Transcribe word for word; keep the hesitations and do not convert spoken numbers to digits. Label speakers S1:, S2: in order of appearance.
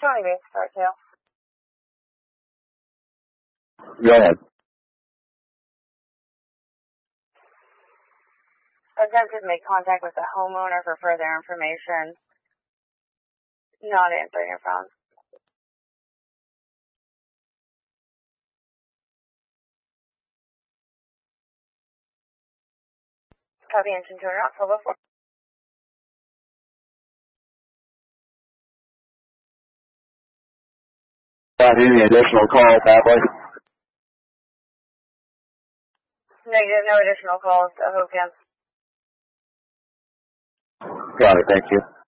S1: Tony B, start tail.
S2: Go ahead.
S1: Attempted to make contact with the homeowner for further information. Not answering your phone. Copy engine tuner out, twelve oh four.
S2: Got any additional calls, Hadley?
S1: Negative, no additional calls. I hope you.
S2: Got it, thank you.